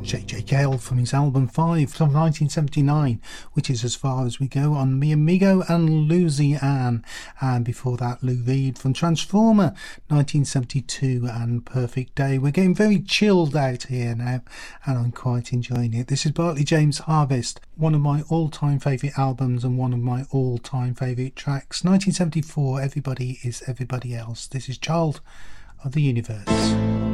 J.J. Cale from his album 5 from 1979, which is as far as we go, on Mi Amigo and Louisiane. And before that, Lou Reed from Transformer 1972 and Perfect Day. We're getting very chilled out here now, and I'm quite enjoying it. This is Bartley James Harvest, one of my all-time favourite albums and one of my all-time favourite tracks. 1974, Everybody is Everybody Else. This is Child of the Universe.